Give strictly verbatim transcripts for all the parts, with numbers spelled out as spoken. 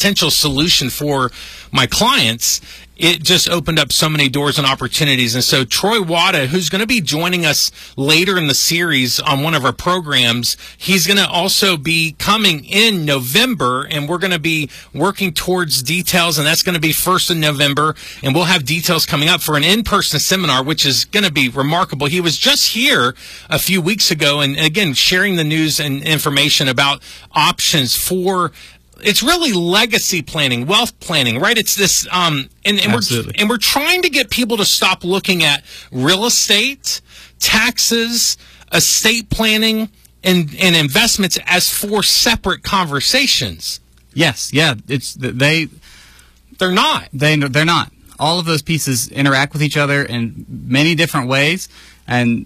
potential solution for my clients, it just opened up so many doors and opportunities. And so Troy Wada, who's going to be joining us later in the series on one of our programs, he's going to also be coming in November, and we're going to be working towards details, and that's going to be first in November, and we'll have details coming up for an in-person seminar, which is going to be remarkable. He was just here a few weeks ago, and again, sharing the news and information about options for it's really legacy planning, wealth planning, right? It's this, um, and, and we're and we're trying to get people to stop looking at real estate, taxes, estate planning, and and investments as four separate conversations. Yes, yeah, it's they they're not. They they're not. All of those pieces interact with each other in many different ways, and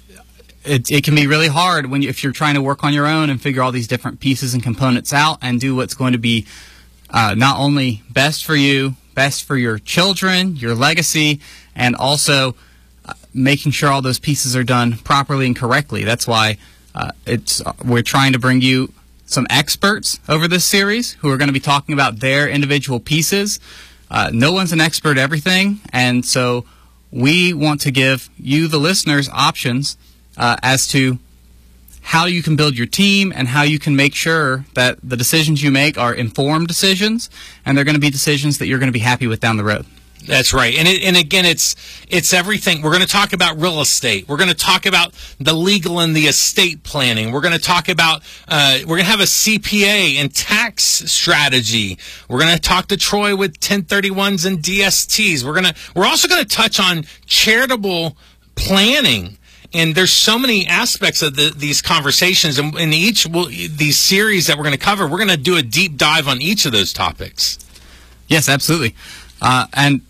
It, it can be really hard when you, if you're trying to work on your own and figure all these different pieces and components out and do what's going to be uh, not only best for you, best for your children, your legacy, and also uh, making sure all those pieces are done properly and correctly. That's why uh, it's uh, we're trying to bring you some experts over this series who are going to be talking about their individual pieces. Uh, no one's an expert at everything, and so we want to give you, the listeners, options Uh, as to how you can build your team and how you can make sure that the decisions you make are informed decisions, and they're going to be decisions that you're going to be happy with down the road. That's right. And it, and again, it's it's everything. We're going to talk about real estate. We're going to talk about the legal and the estate planning. We're going to talk about, uh, we're going to have a C P A and tax strategy. We're going to talk to Troy with ten thirty-ones and D S Ts. We're going to, we're also going to touch on charitable planning. And there's so many aspects of the, these conversations, and in each will, these series that we're going to cover, we're going to do a deep dive on each of those topics. Yes, absolutely, uh, and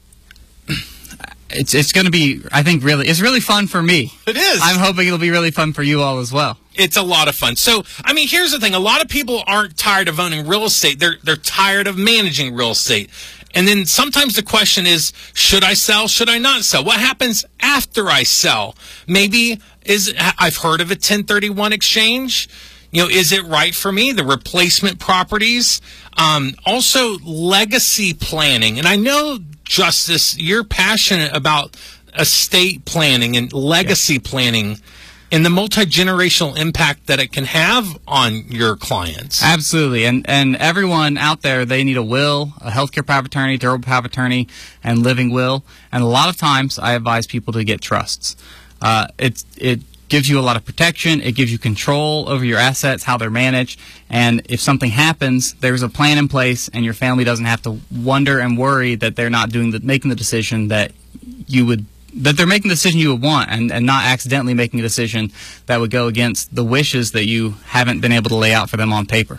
it's it's going to be, I think, really it's really fun for me. It is. I'm hoping it'll be really fun for you all as well. It's a lot of fun. So, I mean, here's the thing: a lot of people aren't tired of owning real estate; they're they're tired of managing real estate. And then sometimes the question is, should I sell? Should I not sell? What happens after I sell? Maybe is I've heard of a ten thirty-one exchange. You know, is it right for me? The replacement properties. Um, also, legacy planning. And I know, Justice, you're passionate about estate planning and legacy yes. planning and the multi-generational impact that it can have on your clients. Absolutely. And and everyone out there, they need a will, a healthcare power of attorney, durable power of attorney, and living will. And a lot of times I advise people to get trusts. Uh, it, it gives you a lot of protection. It gives you control over your assets, how they're managed. And if something happens, there's a plan in place, and your family doesn't have to wonder and worry that they're not doing the, making the decision that you would that they're making the decision you would want, and, and not accidentally making a decision that would go against the wishes that you haven't been able to lay out for them on paper.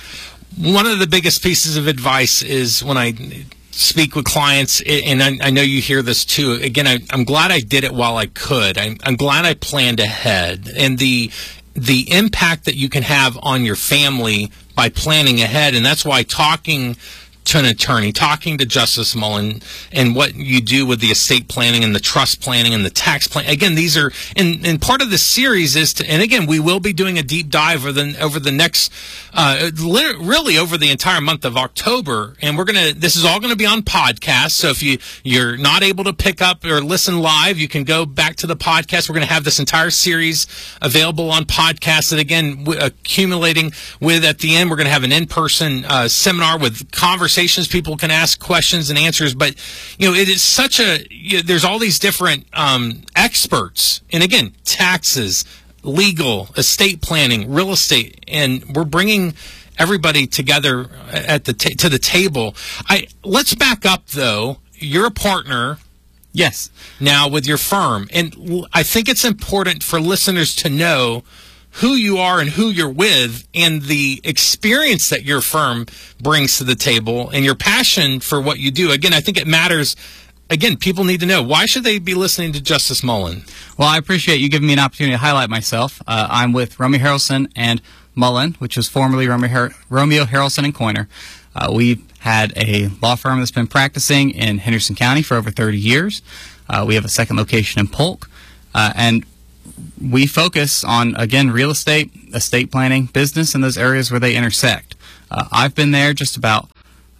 One of the biggest pieces of advice is when I speak with clients, and I, I know you hear this too. Again, I, I'm glad I did it while I could. I'm, I'm glad I planned ahead. And the the impact that you can have on your family by planning ahead, and that's why talking to an attorney, talking to Justice Mullen, and what you do with the estate planning and the trust planning and the tax plan. Again, these are, and, and part of the series is to, and again, we will be doing a deep dive over the, over the next, uh, really over the entire month of October. And we're going to, this is all going to be on podcast. So if you, you're not able to pick up or listen live, you can go back to the podcast. We're going to have this entire series available on podcast. And again, accumulating with, at the end, we're going to have an in-person uh, seminar with conversations. People can ask questions and answers, but you know, it is such a, you know, there's all these different um, experts, and again, taxes, legal, estate planning, real estate, and we're bringing everybody together at the t- to the table. I let's back up though. You're a partner. Yes. Now with your firm, and I think it's important for listeners to know who you are and who you're with, and the experience that your firm brings to the table, and your passion for what you do. Again, I think it matters. Again, people need to know, why should they be listening to Justice Mullen? Well, I appreciate you giving me an opportunity to highlight myself. Uh, I'm with Romeo Harrelson and Mullen, which was formerly Romeo, Har- Romeo Harrelson and Coiner. Uh, we've had a law firm that's been practicing in Henderson County for over thirty years. Uh, we have a second location in Polk, uh, and we focus on, again, real estate, estate planning, business, and those areas where they intersect. Uh, I've been there just about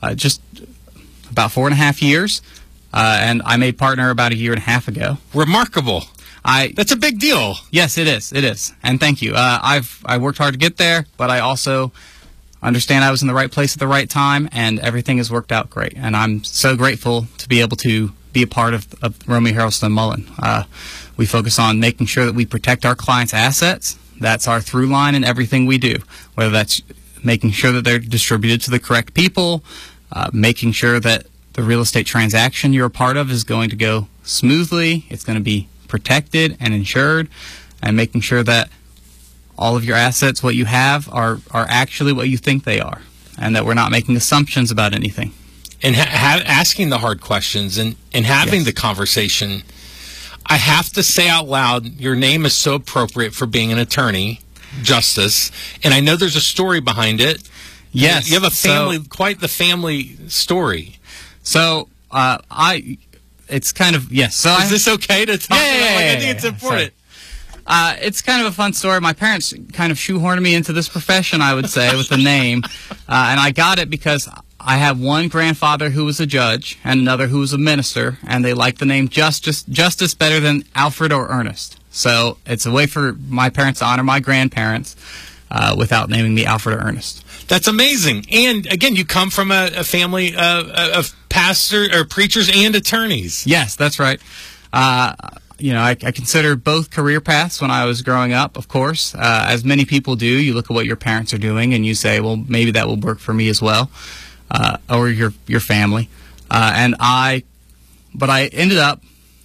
uh, just about four and a half years, uh, and I made partner about a year and a half ago. Remarkable. I That's a big deal. Yes, it is. It is, and thank you. Uh, I've I worked hard to get there, but I also understand I was in the right place at the right time, and everything has worked out great. And I'm so grateful to be able to be a part of, of Romeo Harrelson Mullen. Uh, we focus on making sure that we protect our clients' assets. That's our through line in everything we do, whether that's making sure that they're distributed to the correct people, uh, making sure that the real estate transaction you're a part of is going to go smoothly, it's going to be protected and insured, and making sure that all of your assets, what you have, are, are actually what you think they are, and that we're not making assumptions about anything. And ha- ha- asking the hard questions and, and having Yes. the conversation. I have to say out loud, your name is so appropriate for being an attorney, Justice, and I know there's a story behind it. Yes. You have a family, So, quite the family story. so uh, I, it's kind of, yes. So I, Is this okay to talk Yeah, yeah, about? Like, yeah, I think yeah, it's yeah. important. Uh, it's kind of a fun story. My parents kind of shoehorned me into this profession, I would say, with the name. Uh, and I got it because I have one grandfather who was a judge and another who was a minister, and they liked the name Justice, Justice better than Alfred or Ernest. So it's a way for my parents to honor my grandparents uh, without naming me Alfred or Ernest. That's amazing. And again, you come from a, a family uh, of pastors or preachers and attorneys. Yes, that's right. Uh, you know, I, I considered both career paths when I was growing up, of course. Uh, as many people do, you look at what your parents are doing and you say, well, maybe that will work for me as well, uh, or your your family. Uh, and I, but I ended up,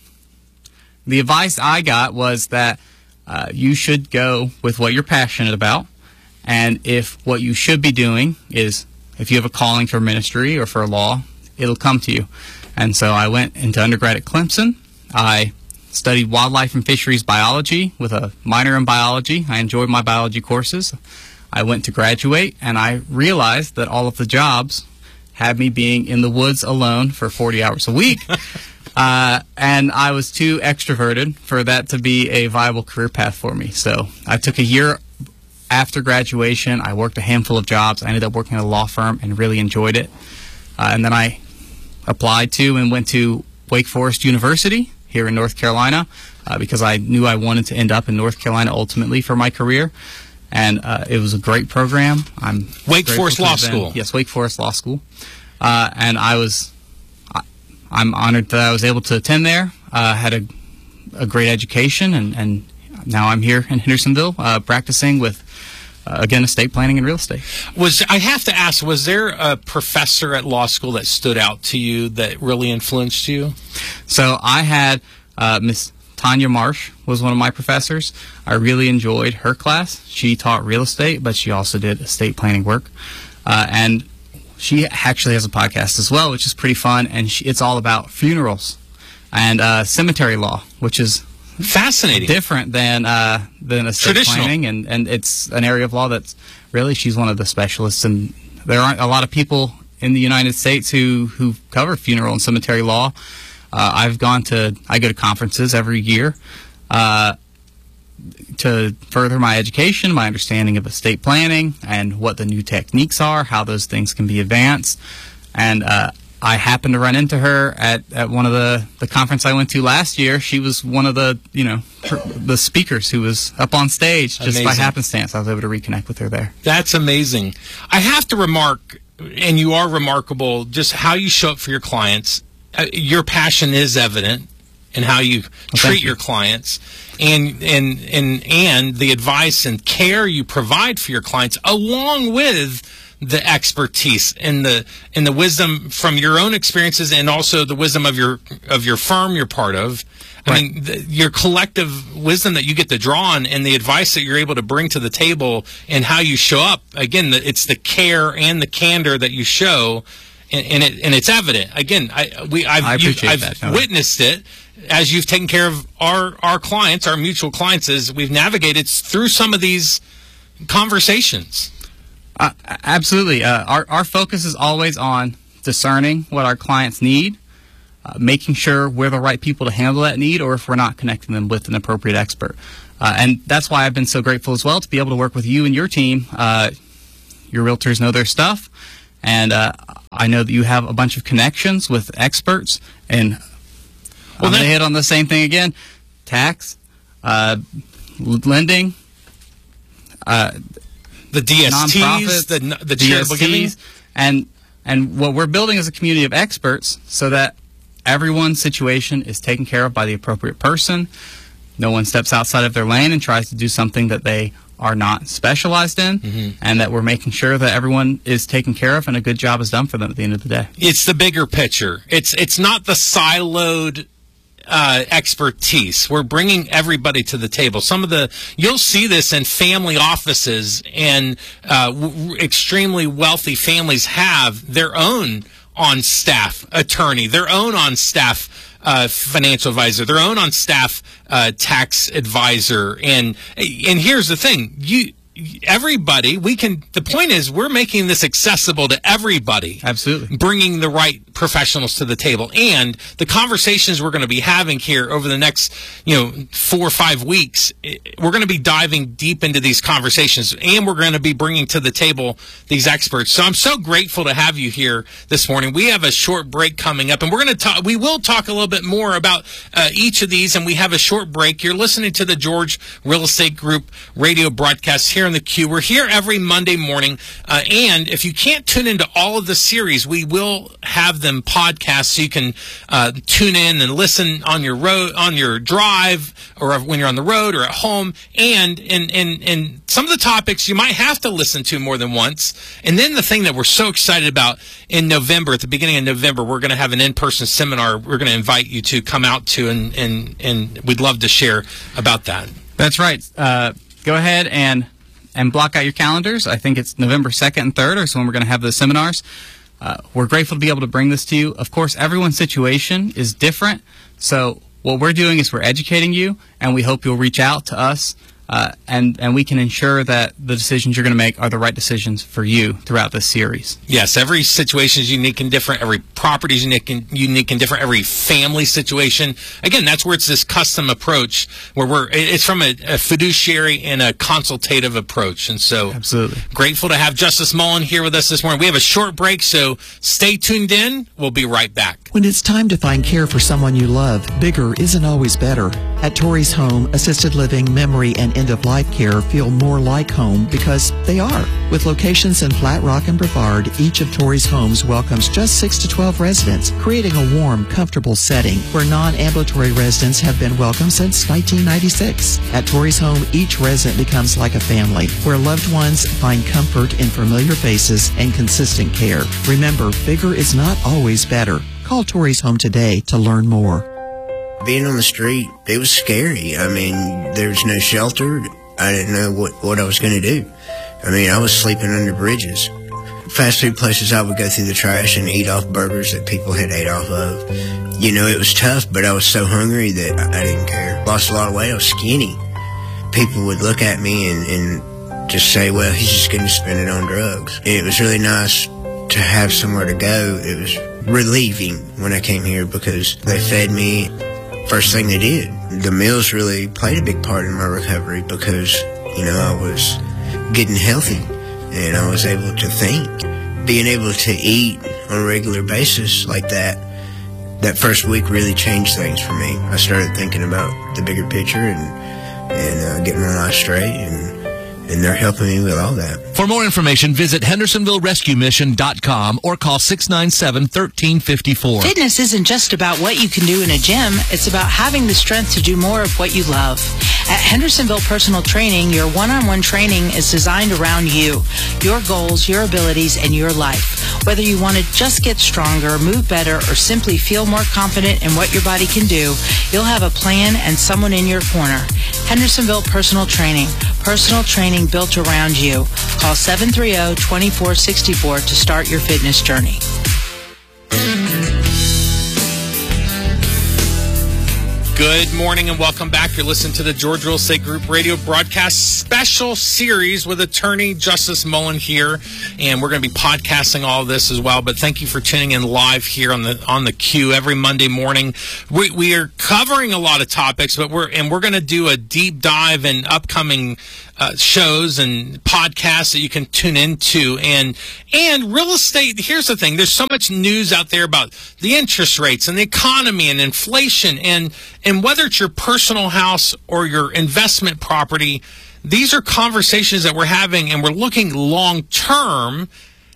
the advice I got was that uh, you should go with what you're passionate about. And if what you should be doing is, if you have a calling for ministry or for law, it'll come to you. And so I went into undergrad at Clemson. I studied wildlife and fisheries biology with a minor in biology. I enjoyed my biology courses. I went to graduate, and I realized that all of the jobs had me being in the woods alone for forty hours a week. uh, and I was too extroverted for that to be a viable career path for me. So I took a year after graduation. I worked a handful of jobs. I ended up working at a law firm and really enjoyed it. Uh, and then I applied to and went to Wake Forest University here in North Carolina uh, because I knew I wanted to end up in North Carolina ultimately for my career. And uh, it was a great program. I'm Wake grateful Forest to Law have been- School. Yes, Wake Forest Law School. Uh, and I was, I, I'm honored that I was able to attend there. Uh, had a, a great education, and, and now I'm here in Hendersonville uh, practicing with, uh, again, estate planning and real estate. Was I have to ask, was there a professor at law school that stood out to you that really influenced you? So I had uh, Miss Tanya Marsh was one of my professors. I really enjoyed her class. She taught real estate, but she also did estate planning work. Uh, and she actually has a podcast as well, which is pretty fun. And she, it's all about funerals and uh, cemetery law, which is Fascinating. different than uh, than estate Traditional. planning. And, and it's an area of law that's really, she's one of the specialists. And there aren't a lot of people in the United States who, who cover funeral and cemetery law. Uh, I've gone to, I go to conferences every year uh, to further my education, my understanding of estate planning, and what the new techniques are, how those things can be advanced. And uh, I happened to run into her at, at one of the, the conference I went to last year. She was one of the, you know, per, the speakers who was up on stage just by Amazing. happenstance. I was able to reconnect with her there. That's amazing. I have to remark, and you are remarkable, just how you show up for your clients. Uh, your passion is evident in how you treat you. your clients, and and and and the advice and care you provide for your clients, along with the expertise and the and the wisdom from your own experiences, and also the wisdom of your of your firm you're part of. I Right. mean, the, your collective wisdom that you get to draw on, and the advice that you're able to bring to the table, and how you show up. Again, the, it's the care and the candor that you show. And, and, it, and it's evident. Again, I we I've, I you- appreciate I've that, Tony. witnessed it as you've taken care of our our clients, our mutual clients, as we've navigated through some of these conversations. Uh, absolutely. Uh, our, our focus is always on discerning what our clients need, uh, making sure we're the right people to handle that need, or if we're not, connecting them with an appropriate expert. Uh, and that's why I've been so grateful as well to be able to work with you and your team. Uh, your realtors know their stuff, and uh, I know that you have a bunch of connections with experts, and well, I'm going to hit on the same thing again: tax, uh, lending, uh, the D S Ts, the the charitable giving, and and what we're building is a community of experts, so that everyone's situation is taken care of by the appropriate person. No one steps outside of their lane and tries to do something that they are not specialized in, mm-hmm. and that we're making sure that everyone is taken care of and a good job is done for them at the end of the day. It's the bigger picture. It's it's not the siloed uh, expertise. We're bringing everybody to the table. Some of the you'll see this in family offices, and uh, w- extremely wealthy families have their own on-staff attorney, their own on-staff Uh, financial advisor, their own on staff uh, tax advisor, and and here's the thing: you, everybody, we can. The point is, we're making this accessible to everybody. Absolutely, bringing the right professionals to the table, and the conversations we're going to be having here over the next, you know, four or five weeks. We're going to be diving deep into these conversations, and we're going to be bringing to the table these experts. So I'm so grateful to have you here this morning. We have a short break coming up, and we're going to talk. We will talk a little bit more about uh, each of these, and we have a short break. You're listening to the George Real Estate Group radio broadcast here in the Q. We're here every Monday morning, uh, and if you can't tune into all of the series, we will have them podcast, so you can uh, tune in and listen on your road, on your drive, or when you're on the road or at home. And in in in some of the topics you might have to listen to more than once. And then the thing that we're so excited about in November, at the beginning of November, we're going to have an in-person seminar. We're going to invite you to come out to, and and and we'd love to share about that. That's right. Uh, go ahead and and block out your calendars. I think it's November second and third, or so when we're going to have the seminars. Uh, we're grateful to be able to bring this to you. Of course, everyone's situation is different, so what we're doing is we're educating you, and we hope you'll reach out to us, uh, and, and we can ensure that the decisions you're going to make are the right decisions for you throughout this series. Yes, every situation is unique and different. Every property is unique and, unique and different. Every family situation. Again, that's where it's this custom approach, where we're it's from a, a fiduciary and a consultative approach. And so, absolutely grateful to have Justice Mullen here with us this morning. We have a short break, so stay tuned in. We'll be right back. When it's time to find care for someone you love, bigger isn't always better. At Torrey's Home, assisted living, memory, and end-of-life care feel more like home because they are. With locations in Flat Rock and Brevard, each of Torrey's homes welcomes just six to twelve residents, creating a warm, comfortable setting where non-ambulatory residents have been welcome since nineteen ninety-six. At Torrey's Home, each resident becomes like a family, where loved ones find comfort in familiar faces and consistent care. Remember, bigger is not always better. Call Torrey's Home today to learn more. Being on the street, it was scary. I mean, there was no shelter. I didn't know what, what I was going to do. I mean, I was sleeping under bridges. Fast food places, I would go through the trash and eat off burgers that people had ate off of. You know, it was tough, but I was so hungry that I didn't care. Lost a lot of weight. I was skinny. People would look at me and, and just say, well, he's just going to spend it on drugs. And it was really nice to have somewhere to go. It was relieving when I came here because they fed me. First thing they did. The meals really played a big part in my recovery because, you know, I was getting healthy and I was able to think. Being able to eat on a regular basis like that, that first week really changed things for me. I started thinking about the bigger picture and, and uh, getting my life straight, and and they're helping me with all that. For more information, visit Hendersonville Rescue Mission dot com or call six nine seven, one three five four. Fitness isn't just about what you can do in a gym. It's about having the strength to do more of what you love. At Hendersonville Personal Training, your one-on-one training is designed around you, your goals, your abilities, and your life. Whether you want to just get stronger, move better, or simply feel more confident in what your body can do, you'll have a plan and someone in your corner. Hendersonville Personal Training. Personal training built around you. Call seven three zero, two four six four to start your fitness journey. Good morning and welcome back. You're listening to the George Real Estate Group radio broadcast special series with attorney Justice Mullen here, and we're going to be podcasting all of this as well. But thank you for tuning in live here on the on the Q every Monday morning. We we are covering a lot of topics, but we're and we're going to do a deep dive in upcoming uh, shows and podcasts that you can tune into. And and real estate, here's the thing. There's so much news out there about the interest rates and the economy and inflation. And, and whether it's your personal house or your investment property, these are conversations that we're having, and we're looking long term.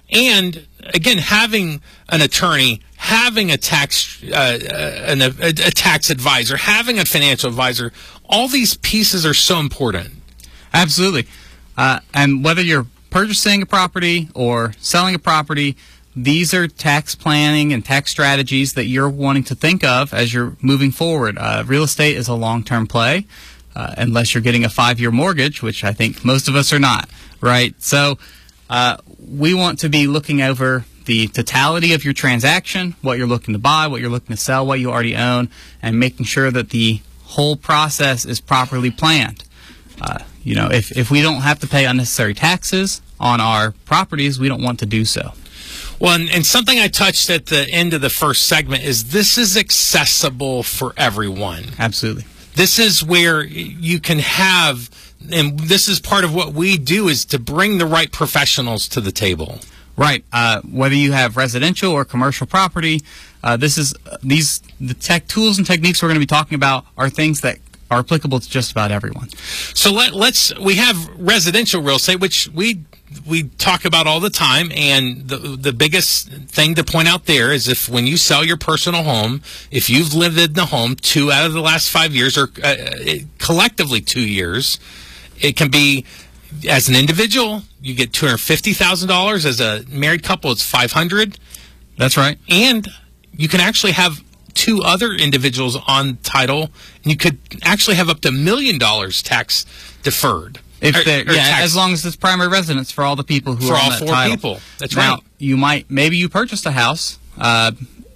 And again, having an attorney, having a tax uh, an, a, a tax advisor, having a financial advisor, all these pieces are so important. Absolutely. Uh, and whether you're purchasing a property or selling a property, these are tax planning and tax strategies that you're wanting to think of as you're moving forward. Uh, real estate is a long-term play, uh, unless you're getting a five-year mortgage, which I think most of us are not, right? So uh, we want to be looking over the totality of your transaction, what you're looking to buy, what you're looking to sell, what you already own, and making sure that the whole process is properly planned. Uh, you know, if, if we don't have to pay unnecessary taxes on our properties, we don't want to do so. Well, and, and something I touched at the end of the first segment is this is accessible for everyone. Absolutely. This is where you can have, and this is part of what we do, is to bring the right professionals to the table. Right. Uh, whether you have residential or commercial property, uh, this is these the tech tools and techniques we're going to be talking about are things that are applicable to just about everyone. So let, let's we have residential real estate, which we we talk about all the time, and the the biggest thing to point out there is if when you sell your personal home, if you've lived in the home two out of the last five years, or uh, collectively two years, it can be. As an individual, you get two hundred fifty thousand dollars. As a married couple, it's five hundred dollars. That's right. And you can actually have two other individuals on title, and you could actually have up to a million dollars tax deferred. If or, they're, or yeah, tax, as long as it's primary residence for all the people who for are on all that four title. people. That's now, right. You might maybe you purchased a house, uh,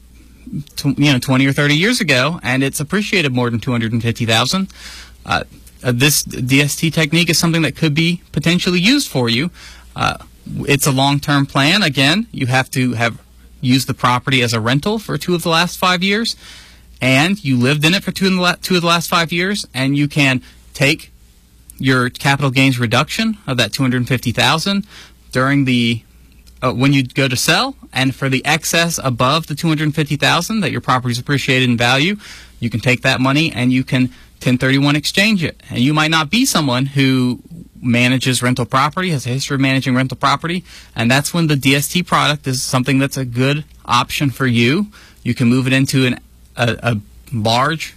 t- you know, twenty or thirty years ago, and it's appreciated more than two hundred and fifty thousand. Uh, Uh, this D S T technique is something that could be potentially used for you. Uh, it's a long-term plan. Again, you have to have used the property as a rental for two of the last five years, and you lived in it for two, in the la- two of the last five years, and you can take your capital gains reduction of that two hundred fifty thousand dollars during the uh, when you go to sell, and for the excess above the two hundred fifty thousand dollars that your property is appreciated in value, you can take that money and you can ten thirty-one exchange it. And you might not be someone who manages rental property, has a history of managing rental property, and that's when the D S T product is something that's a good option for you. You can move it into an, a, a large,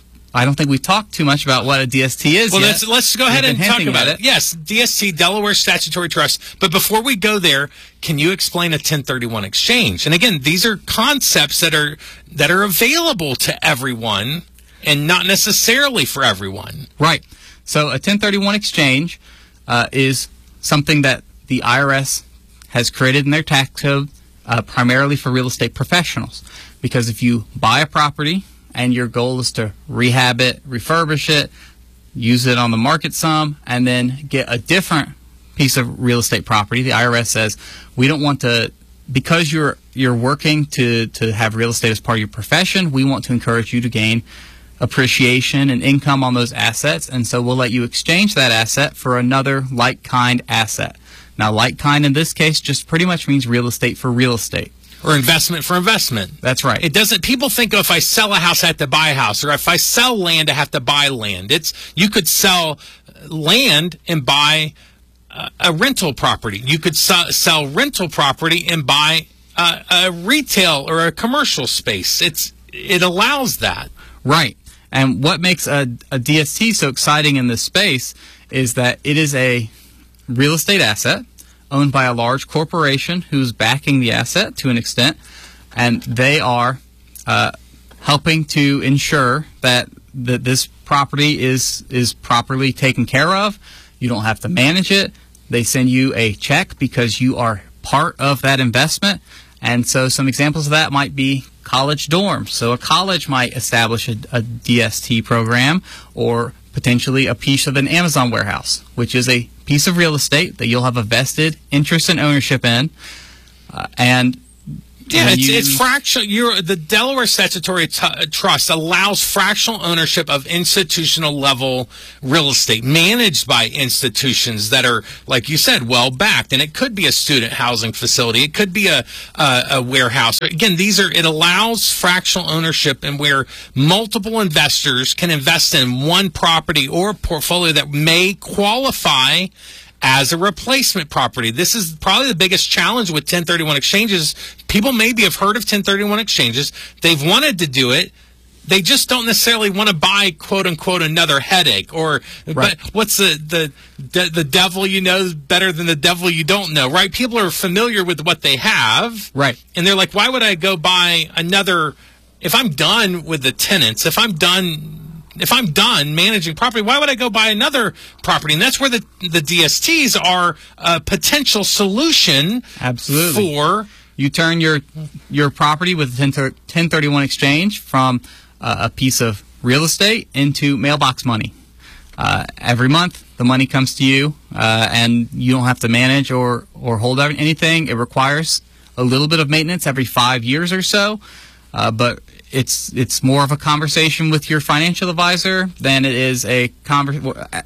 I don't think we've talked too much about what a D S T is well, yet. let's, let's go ahead We've and been talk hinting about at it. Yes, D S T, Delaware Statutory Trust. But before we go there, can you explain a ten thirty-one exchange? And again, these are concepts that are that are available to everyone, and not necessarily for everyone. Right. So a ten thirty-one exchange uh, is something that the I R S has created in their tax code uh, primarily for real estate professionals. Because if you buy a property and your goal is to rehab it, refurbish it, use it on the market some, and then get a different piece of real estate property, the I R S says, we don't want to, because you're you're working to, to have real estate as part of your profession, we want to encourage you to gain appreciation and income on those assets, and so we'll let you exchange that asset for another like-kind asset. Now, like-kind in this case just pretty much means real estate for real estate. Or investment for investment. That's right. It doesn't, people think, oh, if I sell a house, I have to buy a house, or if I sell land, I have to buy land. It's, you could sell land and buy uh, a rental property. You could sell, sell rental property and buy uh, a retail or a commercial space. It's, it allows that. Right. And what makes a, a D S T so exciting in this space is that it is a real estate asset owned by a large corporation who's backing the asset to an extent, and they are uh, helping to ensure that that this property is is properly taken care of. You don't have to manage it. They send you a check because you are part of that investment. And so some examples of that might be college dorms. So a college might establish a, a D S T program, or potentially a piece of an Amazon warehouse, which is a piece of real estate that you'll have a vested interest and ownership in. Uh, and Yeah, And it's, you- it's fractional. You're, the Delaware Statutory T- Trust allows fractional ownership of institutional level real estate managed by institutions that are, like you said, well backed. And it could be a student housing facility. It could be a, a, a warehouse. Again, these are, it allows fractional ownership and where multiple investors can invest in one property or portfolio that may qualify as a replacement property. This is probably the biggest challenge with ten thirty-one exchanges. People maybe have heard of ten thirty-one exchanges. They've wanted to do it. They just don't necessarily want to buy, quote unquote, another headache. Or, Right. but what's the, the the the devil you know is better than the devil you don't know, right? People are familiar with what they have, Right. And they're like, why would I go buy another? If I'm done with the tenants, if I'm done. If I'm done managing property, why would I go buy another property? And that's where the, the D S Ts are a potential solution. Absolutely. For You turn your your property with a ten thirty-one exchange from uh, a piece of real estate into mailbox money. Uh, every month, the money comes to you, uh, and you don't have to manage or, or hold anything. It requires a little bit of maintenance every five years or so, uh, but it's it's more of a conversation with your financial advisor than it is a conver-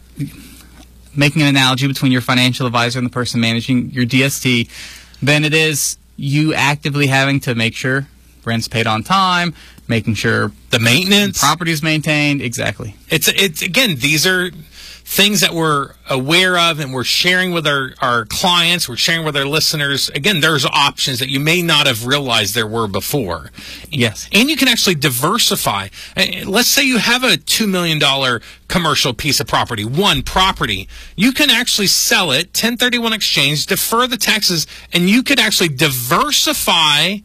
making an analogy between your financial advisor and the person managing your D S T than it is you actively having to make sure rent's paid on time, making sure the maintenance, property is maintained. Exactly. It's it's again, these are things that we're aware of and we're sharing with our, our clients, we're sharing with our listeners. Again, there's options that you may not have realized there were before. Yes. And you can actually diversify. Uh, Let's say you have a two million dollars commercial piece of property, one property. You can actually sell it, ten thirty-one exchange, defer the taxes, and you could actually diversify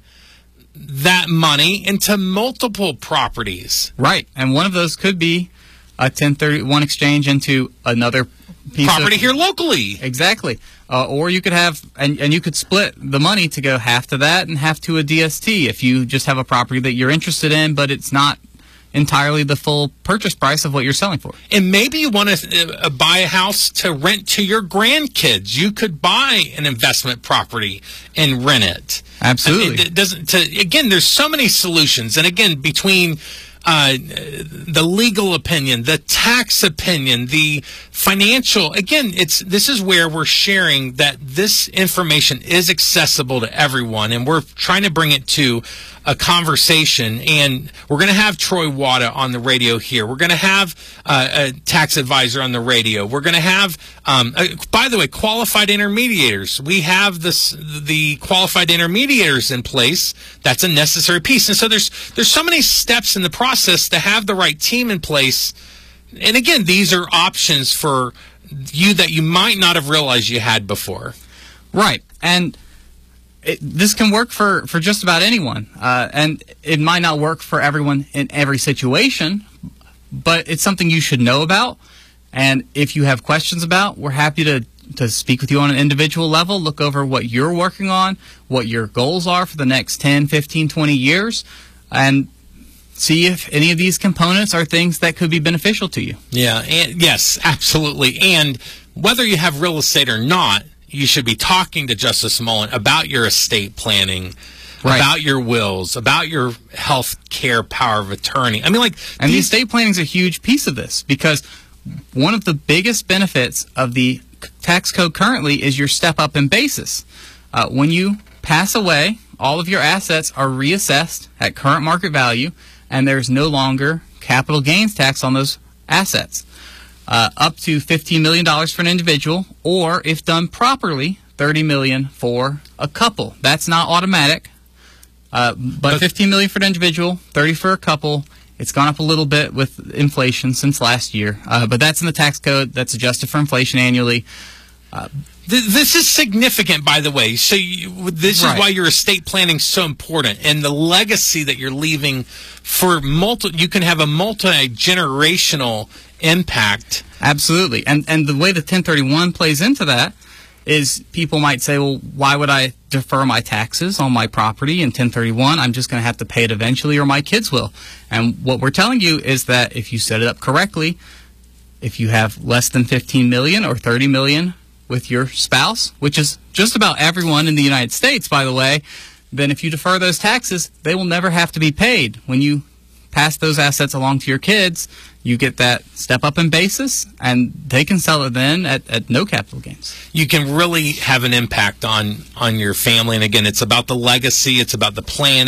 that money into multiple properties. Right. And one of those could be a ten thirty-one exchange into another piece Property of, here locally. Exactly. Uh, or you could have, and, and you could split the money to go half to that and half to a D S T if you just have a property that you're interested in, but it's not entirely the full purchase price of what you're selling for. And maybe you want to uh, buy a house to rent to your grandkids. You could buy an investment property and rent it. Absolutely. It, it doesn't. To, again, there's so many solutions, and again, between uh, the legal opinion, the tax opinion, the financial. Again, it's this is where we're sharing that this information is accessible to everyone, and we're trying to bring it to a conversation. And we're going to have Troy Wada on the radio here. We're going to have uh, a tax advisor on the radio. We're going to have, um, uh, by the way, qualified intermediators. We have this the qualified intermediators in place. That's a necessary piece. And so there's there's so many steps in the process to have the right team in place. And again, these are options for you that you might not have realized you had before. Right. And it, this can work for, for just about anyone. Uh, and it might not work for everyone in every situation, but it's something you should know about. And if you have questions about, we're happy to, to speak with you on an individual level, look over what you're working on, what your goals are for the next ten, fifteen, twenty years, and see if any of these components are things that could be beneficial to you. Yeah, and yes, absolutely. And whether you have real estate or not, you should be talking to Justice Mullen about your estate planning, Right. about your wills, about your health care power of attorney. I mean, like, And the these, estate planning is a huge piece of this because one of the biggest benefits of the tax code currently is your step up in basis. Uh, when you pass away, all of your assets are reassessed at current market value, and there's no longer capital gains tax on those assets. Uh, up to fifteen million dollars for an individual, or if done properly, thirty million dollars for a couple. That's not automatic, uh, but, But- fifteen million dollars for an individual, thirty for a couple. It's gone up a little bit with inflation since last year, uh, but that's in the tax code. That's adjusted for inflation annually. th- this is significant, by the way. So you, this Right. is why your estate planning is so important, and the legacy that you're leaving for multi. You can have a multi-generational impact. Absolutely. And and the way the ten thirty-one plays into that is people might say, well, why would I defer my taxes on my property in ten thirty-one? I'm just going to have to pay it eventually, or my kids will. And what we're telling you is that if you set it up correctly, if you have less than fifteen million dollars or thirty million dollars with your spouse, which is just about everyone in the United States, by the way, then if you defer those taxes, they will never have to be paid. When you pass those assets along to your kids, you get that step up in basis, and they can sell it then at, at no capital gains. You can really have an impact on, on your family. And again, it's about the legacy. It's about the plan.